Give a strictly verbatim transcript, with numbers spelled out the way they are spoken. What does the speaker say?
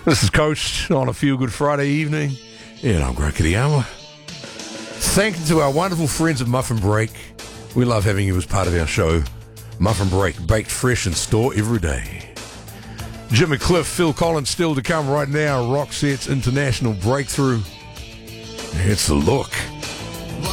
This is Coach on a Feel Good Friday evening, and I'm Greg Kitayama. Thank you to our wonderful friends at Muffin Break. We love having you as part of our show. Muffin Break, baked fresh in store every day. Jimmy Cliff, Phil Collins still to come right now. Roxette's International Breakthrough. It's the look.